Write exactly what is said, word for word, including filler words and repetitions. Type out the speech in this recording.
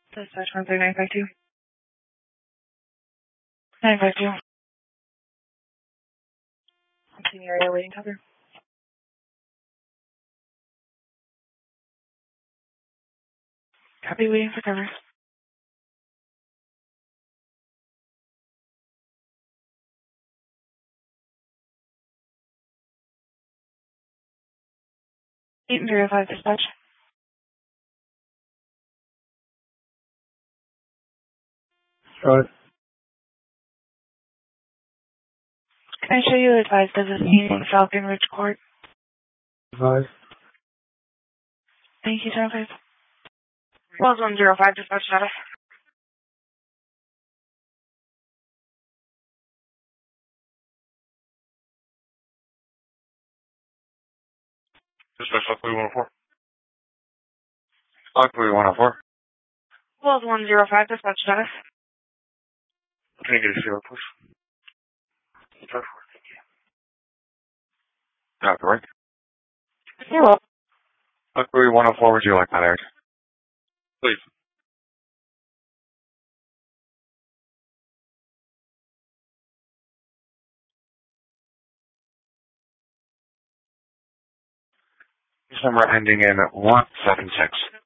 Dispatch one three nine five two. nine five two. I'm seeing your area waiting cover. Copy, waiting for cover. eight zero five dispatch. Right. Can I show you the advised business meeting Falcon Ridge Court? Five. Thank you, seven five. Wells one zero five dispatch status. Dispatch Lock three one oh four. Lock three one oh four. Wells one zero five dispatch status. Can you get a zero, please? Five four. Thank you. Copy, right? You're welcome. Lock three one oh four, would you like that, Eric? Please. This number ending in one seven six.